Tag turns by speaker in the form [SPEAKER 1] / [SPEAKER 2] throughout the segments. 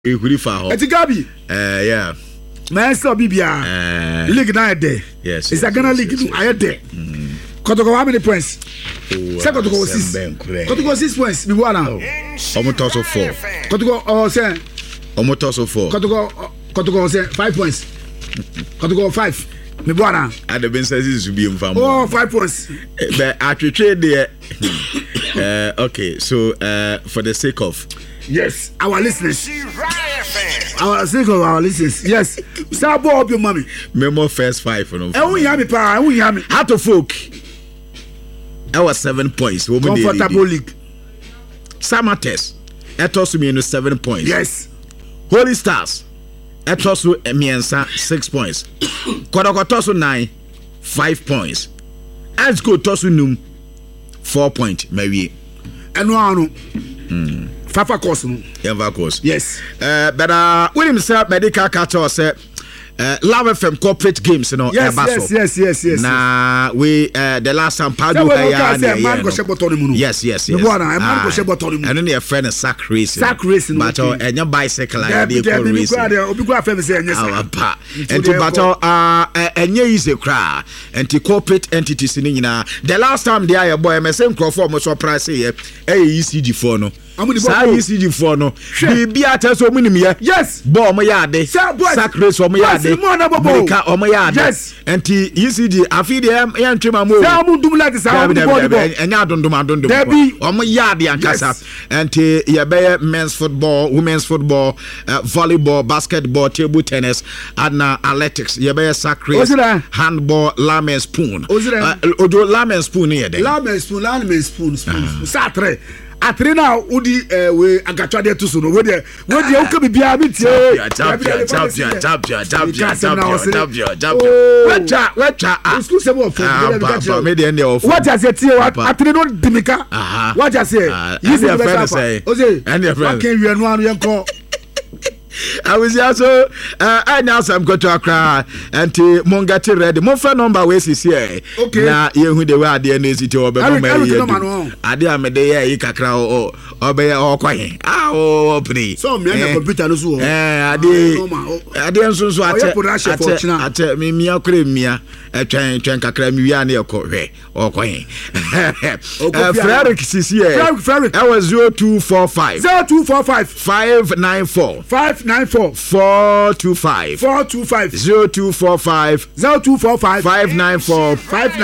[SPEAKER 1] It's Gabi.
[SPEAKER 2] Yeah.
[SPEAKER 1] Master Bibia. League night day.
[SPEAKER 2] Yes.
[SPEAKER 1] It's a Ghana league. I had there. Kotoko, how many points? Second to go 6. Kotoko 6 points. Me one now.
[SPEAKER 2] Almost also 4.
[SPEAKER 1] Kotoko, oh, say.
[SPEAKER 2] Almost also 4.
[SPEAKER 1] Kotoko, say 5 points. Kotoko 5. Me one now.
[SPEAKER 2] And the Ben says this will be in family.
[SPEAKER 1] Oh, 5 points.
[SPEAKER 2] But actually, trade there. Okay, so for the sake of.
[SPEAKER 1] Yes, our listeners. Our single, our listeners. Yes. Start up your mommy.
[SPEAKER 2] Memo first 5.
[SPEAKER 1] How
[SPEAKER 2] to folk. I was 7 points.
[SPEAKER 1] Comfortable league.
[SPEAKER 2] Samates. Etos me 7 points.
[SPEAKER 1] Yes.
[SPEAKER 2] Holy Stars. Etos Miensa 6 points. Kodokotosu 9 5 points. Asgo Tosu Num 4 points. Maybe.
[SPEAKER 1] And Fafa course. Yes.
[SPEAKER 2] But William said medical catcher said Love FM corporate games, you know.
[SPEAKER 1] Yes.
[SPEAKER 2] Nah, we the last time Padu Yes. And then your friend is sack racing. But and your bicycle and your easy cry and the corporate entities in the last time they are boy, my same crop for most surprise here, ECG for no. ECG for no. Be at us so many.
[SPEAKER 1] Yes,
[SPEAKER 2] bomb yard, sack race for my yard. Yes, and the ECG. I feel them. I don't do like this. And I don't do. Yard and Casa and the men's football, women's football, volleyball, basketball, table tennis, and athletics. Yabe sack race, handball, lame and spoon. Odo lame and spoon here.
[SPEAKER 1] Lame spoon. Satre. Atrina udi we agatwa de to so no we de o ka bibia bi tie
[SPEAKER 2] tap
[SPEAKER 1] school se mo for
[SPEAKER 2] me de end of
[SPEAKER 1] what just tie atrina dimika what just say
[SPEAKER 2] you say
[SPEAKER 1] oze and your friend can you anu yenko
[SPEAKER 2] I was also I now some go to Accra and Mongati ready. Mon phone number we is here.
[SPEAKER 1] Okay.
[SPEAKER 2] Na you who the way dey na city obe mo me. Ade amede ya yi kakra o obe o kwahin. O pri.
[SPEAKER 1] So me na computer no so.
[SPEAKER 2] Ade nso ate me akure mia twen kakra mi wi na ekọ o kwahin. Frederick sisi here.
[SPEAKER 1] Frederick.
[SPEAKER 2] I was 0245 594 425 0245 594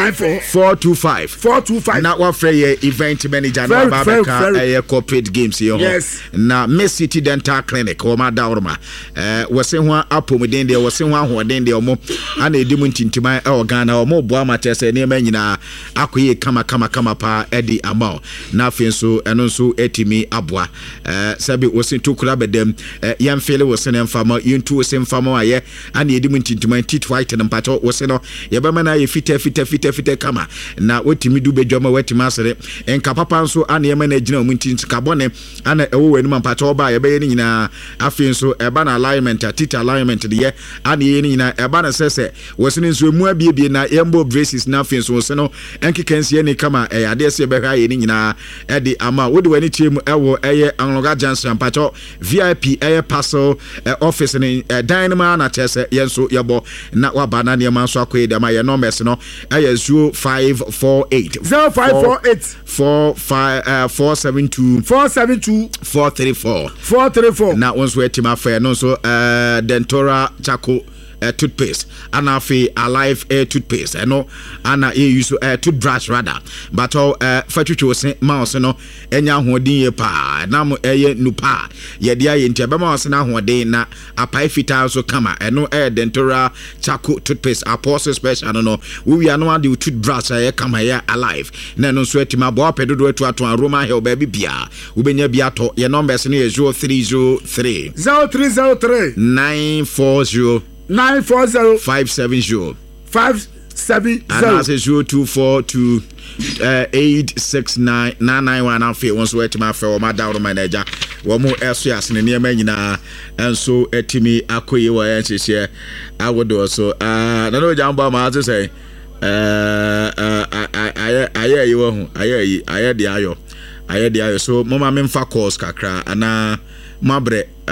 [SPEAKER 2] 425 na wa frey event manager na Babeka corporate games here.
[SPEAKER 1] Yes.
[SPEAKER 2] Na Miss City Dental Clinic o ma daworma wose ho apomuden de wose ho ahoden de omo ana edimu ntintima e Ghana omo bo amatese na ema nyina akoye kama pa edi amao na afenso eno nso etimi aboa sabi wose tokura bedem yamfele wose na mfama yintu wose mfama aye ana edimu ntintima tit white na mpato wose no yebema na ye fite kama na wetimi du bedwama wetimi asere enka papa nso ana yema na gina omuntinti kabone ana ewo wenu mpato oba yebe ni nyina afenso eba na alignment tit alignment de ye ana ye ni nyina eba na sese wose ni nso emu abie na yembo braces na afenso wose no enkekensie ni kama ade se be hwa ye ni nyina edi ama wodi wani tiemu ewo eye Anloga Johnson mpato VIP eye parcel office ni dynama na chese yenso yebo na waba na ne manso akoye de ma ye numbers no eye 0548 472 434 na onso etima fa no so Dentora Chako toothpaste and afi alive toothpaste no ana use toothbrush rather but fatucho se mouse no enya hodin ye pa na mo eye nupa ye dia ye ntia be mouse na hodin na apai fita so kama eno Dentora Chako toothpaste apostle special no we are no the toothbrush ye kama ye alive na no so etima bo pedodo atu aroma he oba bia we benya bia to ye numbers no ye 0303 940 570 and I say 0242 86991 afi once we etima afi o ma down manager wo mo eso asene ne ma nyina enso etimi akoye wo yan hyehyɛ awodo so na no jamba ma ase say aye wo hu aye de ayo so mama memfa course kakra ana mabre